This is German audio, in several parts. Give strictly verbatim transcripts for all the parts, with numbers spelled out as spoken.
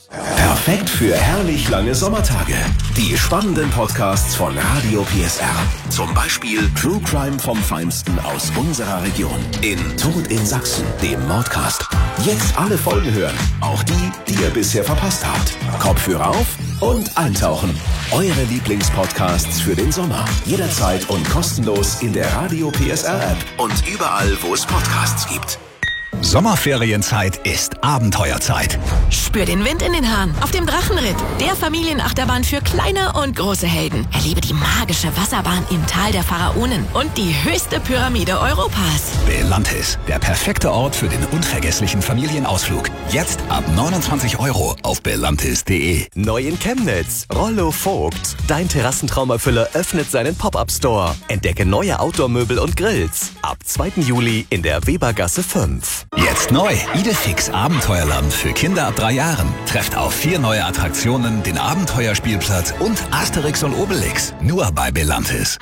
Perfekt für herrlich lange Sommertage. Die spannenden Podcasts von Radio P S R. Zum Beispiel True Crime vom Feinsten aus unserer Region. In Tod in Sachsen, dem Mordcast. Jetzt alle Folgen hören. Auch die, die ihr bisher verpasst habt. Kopfhörer auf und eintauchen. Eure Lieblingspodcasts für den Sommer. Jederzeit und kostenlos in der Radio P S R App und überall, wo es Podcasts gibt. Sommerferienzeit ist Abenteuerzeit. Spür den Wind in den Haaren auf dem Drachenritt. Der Familienachterbahn für kleine und große Helden. Erlebe die magische Wasserbahn im Tal der Pharaonen und die höchste Pyramide Europas. Belantis, der perfekte Ort für den unvergesslichen Familienausflug. Jetzt ab neunundzwanzig Euro auf belantis punkt de. Neu in Chemnitz, Rollo Vogt. Dein Terrassentraumerfüller öffnet seinen Pop-Up-Store. Entdecke neue Outdoor-Möbel und Grills. Ab zweiten Juli in der Webergasse fünf. Jetzt neu, Idefix Abenteuerland für Kinder ab drei Jahren. Trefft auf vier neue Attraktionen, den Abenteuerspielplatz und Asterix und Obelix. Nur bei Belantis.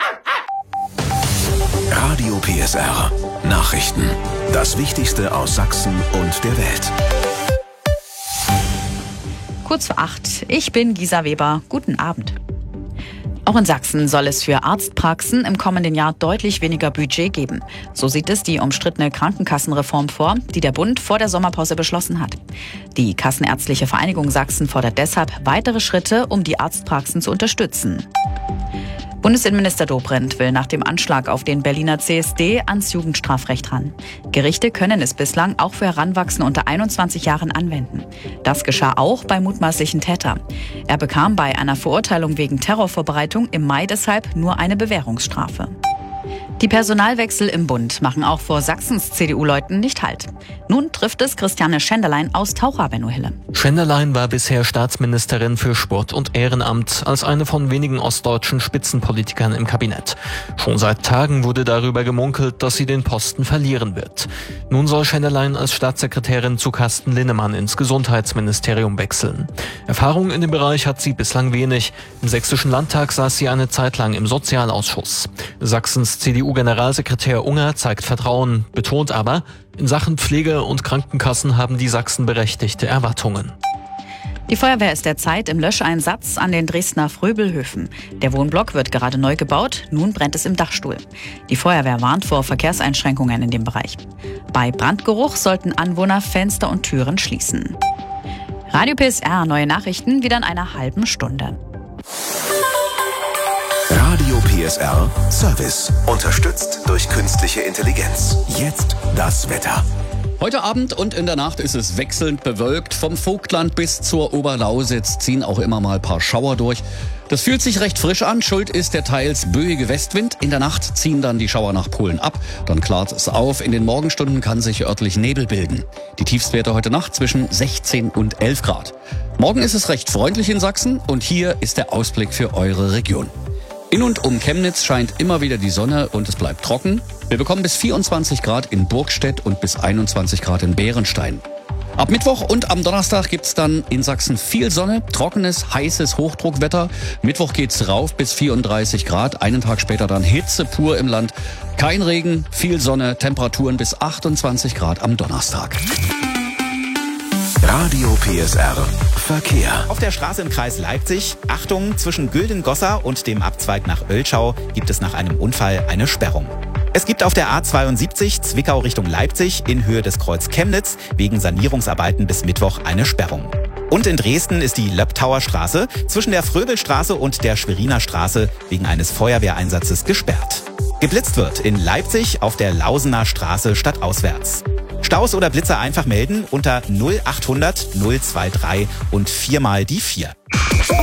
Radio P S R. Nachrichten. Das Wichtigste aus Sachsen und der Welt. Kurz vor acht. Ich bin Gisa Weber. Guten Abend. Auch in Sachsen soll es für Arztpraxen im kommenden Jahr deutlich weniger Budget geben. So sieht es die umstrittene Krankenkassenreform vor, die der Bund vor der Sommerpause beschlossen hat. Die Kassenärztliche Vereinigung Sachsen fordert deshalb weitere Schritte, um die Arztpraxen zu unterstützen. Bundesinnenminister Dobrindt will nach dem Anschlag auf den Berliner C S D ans Jugendstrafrecht ran. Gerichte können es bislang auch für Heranwachsende unter einundzwanzig Jahren anwenden. Das geschah auch bei mutmaßlichen Tätern. Er bekam bei einer Verurteilung wegen Terrorvorbereitung im Mai deshalb nur eine Bewährungsstrafe. Die Personalwechsel im Bund machen auch vor Sachsens C D U-Leuten nicht Halt. Nun trifft es Christiane Schenderlein aus Taucher-Benno-Hille. Schenderlein war bisher Staatsministerin für Sport und Ehrenamt als eine von wenigen ostdeutschen Spitzenpolitikern im Kabinett. Schon seit Tagen wurde darüber gemunkelt, dass sie den Posten verlieren wird. Nun soll Schenderlein als Staatssekretärin zu Carsten Linnemann ins Gesundheitsministerium wechseln. Erfahrung in dem Bereich hat sie bislang wenig. Im Sächsischen Landtag saß sie eine Zeit lang im Sozialausschuss. Sachsens C D U-Generalsekretär Unger zeigt Vertrauen, betont aber, in Sachen Pflege und Krankenkassen haben die Sachsen berechtigte Erwartungen. Die Feuerwehr ist derzeit im Löscheinsatz an den Dresdner Fröbelhöfen. Der Wohnblock wird gerade neu gebaut, nun brennt es im Dachstuhl. Die Feuerwehr warnt vor Verkehrseinschränkungen in dem Bereich. Bei Brandgeruch sollten Anwohner Fenster und Türen schließen. Radio P S R, neue Nachrichten wieder in einer halben Stunde. Radio P S R Service. Unterstützt durch künstliche Intelligenz. Jetzt das Wetter. Heute Abend und in der Nacht ist es wechselnd bewölkt. Vom Vogtland bis zur Oberlausitz ziehen auch immer mal ein paar Schauer durch. Das fühlt sich recht frisch an. Schuld ist der teils böige Westwind. In der Nacht ziehen dann die Schauer nach Polen ab. Dann klart es auf. In den Morgenstunden kann sich örtlich Nebel bilden. Die Tiefstwerte heute Nacht zwischen sechzehn und elf Grad. Morgen ist es recht freundlich in Sachsen und hier ist der Ausblick für eure Region. In und um Chemnitz scheint immer wieder die Sonne und es bleibt trocken. Wir bekommen bis vierundzwanzig Grad in Burgstedt und bis einundzwanzig Grad in Bärenstein. Ab Mittwoch und am Donnerstag gibt's dann in Sachsen viel Sonne, trockenes, heißes Hochdruckwetter. Mittwoch geht's rauf bis vierunddreißig Grad, einen Tag später dann Hitze pur im Land. Kein Regen, viel Sonne, Temperaturen bis achtundzwanzig Grad am Donnerstag. Radio P S R Verkehr. Auf der Straße im Kreis Leipzig, Achtung, zwischen Güldengossa und dem Abzweig nach Oelschau gibt es nach einem Unfall eine Sperrung. Es gibt auf der A zweiundsiebzig Zwickau Richtung Leipzig in Höhe des Kreuz Chemnitz wegen Sanierungsarbeiten bis Mittwoch eine Sperrung. Und in Dresden ist die Löbtauer Straße zwischen der Fröbelstraße und der Schweriner Straße wegen eines Feuerwehreinsatzes gesperrt. Geblitzt wird in Leipzig auf der Lausener Straße stadtauswärts. Staus oder Blitzer einfach melden unter null achthundert null drei drei und viermal die vier.